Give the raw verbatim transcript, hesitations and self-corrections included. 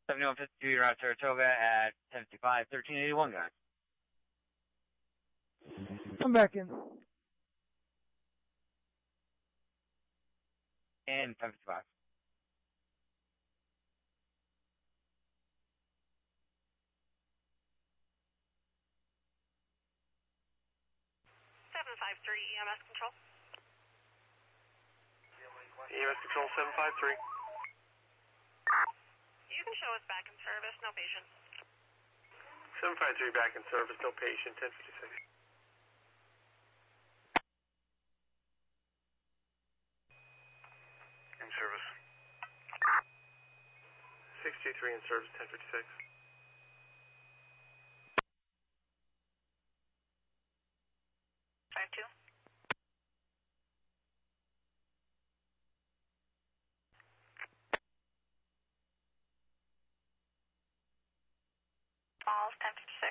seventy-one fifty-two, Route Saratoga at ten fifty-five, thirteen eighty-one, guys. Come back in. And ten fifty-five. seven five three E M S control. E M S control seven five three. You can show us back in service, no patient. seven five three back in service, no patient, ten fifty-six. In service. six two three in service, ten fifty-six. five two. Falls, ten fifty-six.